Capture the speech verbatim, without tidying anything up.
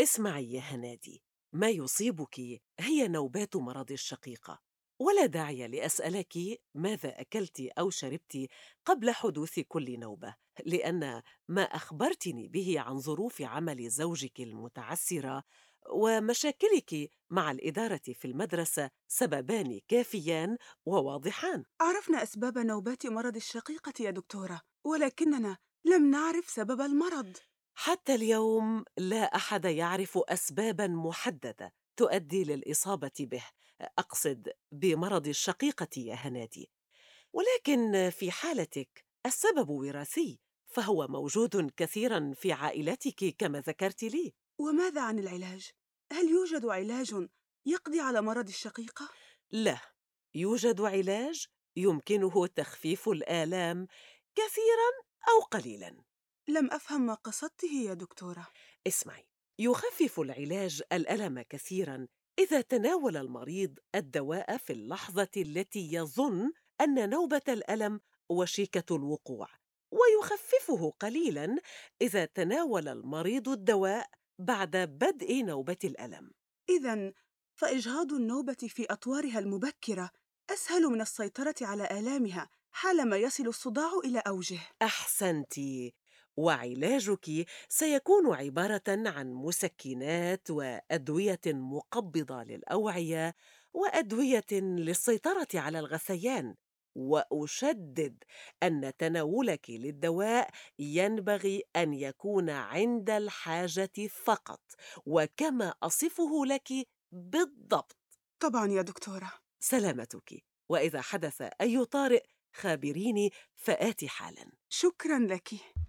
اسمعي يا هنادي، ما يصيبك هي نوبات مرض الشقيقة، ولا داعي لأسألك ماذا أكلت أو شربت قبل حدوث كل نوبة، لأن ما أخبرتني به عن ظروف عمل زوجك المتعسرة ومشاكلك مع الإدارة في المدرسة سببان كافيان وواضحان. عرفنا أسباب نوبات مرض الشقيقة يا دكتورة، ولكننا لم نعرف سبب المرض. حتى اليوم لا أحد يعرف أسبابا محددة تؤدي للإصابة به، أقصد بمرض الشقيقة يا هنادي، ولكن في حالتك السبب وراثي، فهو موجود كثيرا في عائلتك كما ذكرت لي. وماذا عن العلاج؟ هل يوجد علاج يقضي على مرض الشقيقة؟ لا، يوجد علاج يمكنه تخفيف الآلام كثيرا أو قليلا. لم أفهم ما قصدته يا دكتورة. اسمعي، يخفف العلاج الألم كثيرا إذا تناول المريض الدواء في اللحظة التي يظن أن نوبة الألم وشيكة الوقوع، ويخففه قليلا إذا تناول المريض الدواء بعد بدء نوبة الألم. إذن فإجهاض النوبة في أطوارها المبكرة أسهل من السيطرة على آلامها حالما يصل الصداع إلى أوجه. أحسنتِ، وعلاجِك سيكون عبارة عن مسكنات وأدوية مقبضة للأوعية وأدوية للسيطرة على الغثيان، وأشدد أن تناولك للدواء ينبغي أن يكون عند الحاجة فقط، وكما أصفه لك بالضبط. طبعا يا دكتورة. سلامتك، وإذا حدث أي طارئ خابريني فآتي حالا. شكرا لك.